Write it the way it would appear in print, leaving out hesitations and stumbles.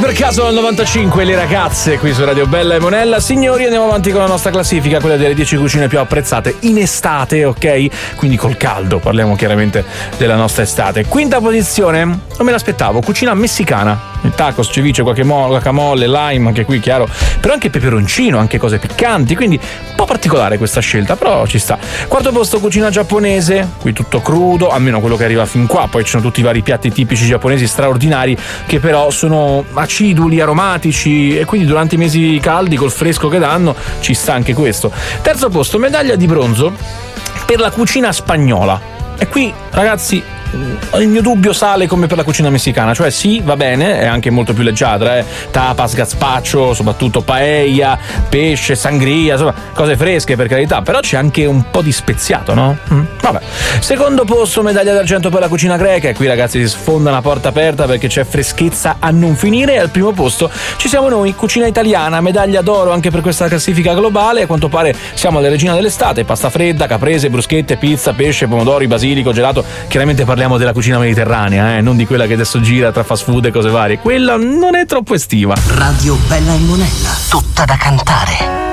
per caso al 95 le ragazze qui su Radio Bella e Monella. Signori, andiamo avanti con la nostra classifica, quella delle 10 cucine più apprezzate in estate, ok? Quindi col caldo, parliamo chiaramente della nostra estate. Quinta posizione, non me l'aspettavo, cucina messicana. Il tacos, ceviche, guacamole, lime, anche qui chiaro, però anche peperoncino, anche cose piccanti, quindi un po' particolare questa scelta, però ci sta. Quarto posto, cucina giapponese, qui tutto crudo, almeno quello che arriva fin qua, poi ci sono tutti i vari piatti tipici giapponesi straordinari che però sono aciduli, aromatici, e quindi durante i mesi caldi col fresco che danno ci sta anche questo. Terzo posto, medaglia di bronzo per la cucina spagnola, e qui ragazzi il mio dubbio sale come per la cucina messicana, cioè sì, va bene, è anche molto più leggiadra, tapas, gazpacho, soprattutto paella, pesce, sangria, insomma cose fresche per carità, però c'è anche un po' di speziato, no? Vabbè. Secondo posto, medaglia d'argento per la cucina greca, e qui ragazzi si sfonda una porta aperta perché c'è freschezza a non finire, e al primo posto ci siamo noi, cucina italiana, medaglia d'oro anche per questa classifica globale, a quanto pare siamo le regine dell'estate, pasta fredda, caprese, bruschette, pizza, pesce, pomodori, basilico, gelato, chiaramente parliamo della cucina mediterranea, non di quella che adesso gira tra fast food e cose varie. Quella non è troppo estiva. Radio Bella e Monella, tutta da cantare.